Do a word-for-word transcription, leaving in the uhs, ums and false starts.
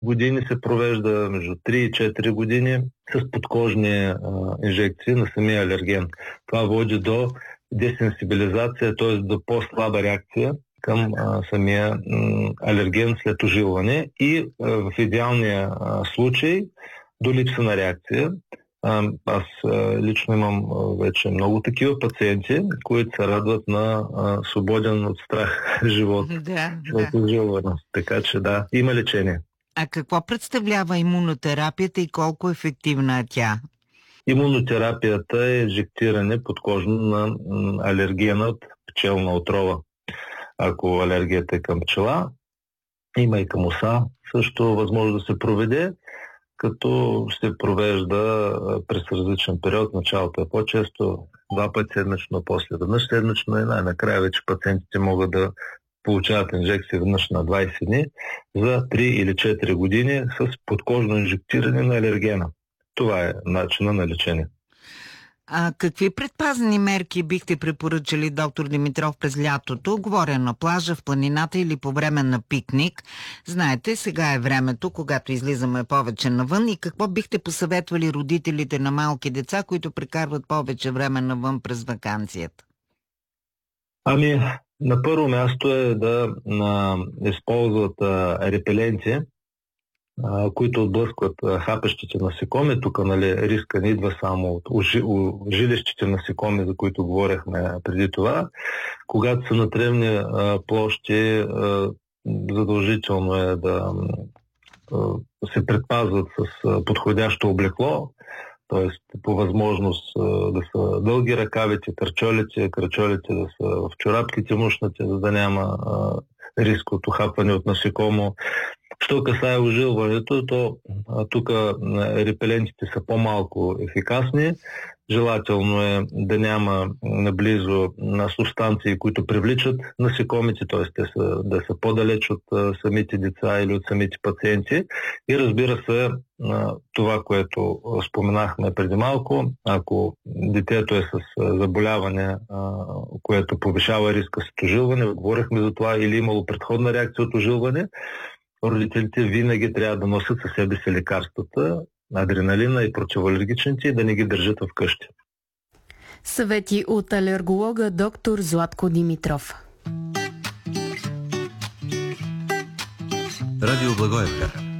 години се провежда, между три и четири години, с подкожни а, инжекции на самия алерген. Това води до десенсибилизация, т.е. до по-слаба реакция към а, самия м, алерген след ожилване и а, в идеалния а, случай до липса на реакция. А, аз а, лично имам а, вече много такива пациенти, които се радват на а, свободен от страх живот Да, след да. ожилване. Така че да, има лечение. А какво представлява имунотерапията и колко ефективна е тя? Имунотерапията е инжектиране подкожно на м, алергена от пчелна отрова. Ако алергията е към пчела, има и към оса, също възможно да се проведе, като се провежда а, през различен период. Началото е по-често, два пъти седмично, после веднъж седмично и най-накрая вече пациентите могат да получават инжекции веднъж на двайсет дни за три или четири години с подкожно инжектиране на алергена. Това е начина на лечение. А какви предпазни мерки бихте препоръчали, доктор Димитров, през лятото? Говоря на плажа, в планината или по време на пикник. Знаете, сега е времето, когато излизаме повече навън. И какво бихте посъветвали родителите на малки деца, които прекарват повече време навън през ваканцията? Ами, на първо място е да на, използват а, репеленти, а, които отблъскват а, хапещите насекоми. Тук, нали, риска не идва само от ужи, жилищите насекоми, за които говорихме преди това. Когато са на тревни а, площи, а, задължително е да а, се предпазват с а, подходящо облекло, т.е. по възможност а, да са дълги ръкавици, крачолици, крачолици да са в чорапките мушнати, за да няма а, риск от ухапване от насекомо. Що касае ожилването, то тук репелентите са по-малко ефикасни. Желателно е да няма наблизо на субстанции, които привличат насекомите, т.е. те са, да са по-далеч от а, самите деца или от самите пациенти. И разбира се, а, това, което споменахме преди малко, ако детето е с а, заболяване, а, което повишава риска с ожилване, говорихме за това, или имало предходна реакция от ожилване, родителите винаги трябва да носят със себе си лекарствата, адреналина и противоалергичните, и да не ги държат вкъщи. Съвети от алерголога доктор Златко Димитров. Радио Благоевград.